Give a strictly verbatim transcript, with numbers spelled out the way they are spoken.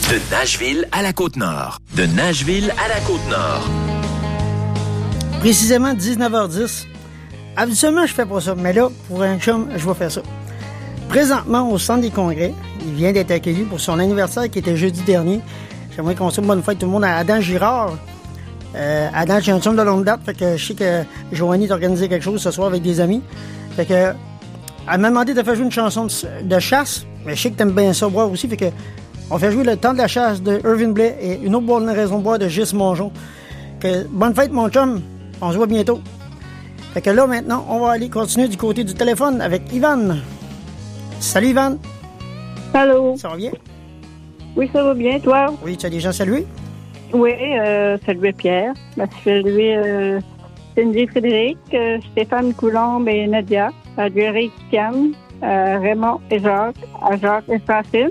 De Nashville à la Côte-Nord. De Nashville à la Côte-Nord. Précisément dix-neuf heures dix. Habituellement, je fais pas ça, mais là, pour un chum, je vais faire ça. Présentement, au centre des congrès, il vient d'être accueilli pour son anniversaire qui était jeudi dernier. J'aimerais qu'on souhaite bonne fête tout le monde à Adam Girard. Euh, Adam, j'ai un chum de longue date, fait que je sais que Joanie t'a organisé quelque chose ce soir avec des amis. Fait que, elle m'a demandé de faire jouer une chanson de, de chasse, mais je sais que t'aimes bien ça boire aussi, fait que on fait jouer Le Temps de la chasse de Irvin Blais et Une autre bonne raison de boire de Gis Mongeon. Que, bonne fête, mon chum. On se voit bientôt. Fait que là, maintenant, on va aller continuer du côté du téléphone avec Ivan. Salut, Ivan. Allô. Ça va bien? Oui, ça va bien, toi? Oui, tu as des gens salués? Oui, euh, saluer Pierre. Ben, saluer euh, Cindy Frédéric, euh, Stéphane Coulombe et Nadia. Saluer Eric Kian, euh, Raymond et Jacques, à Jacques et Francine.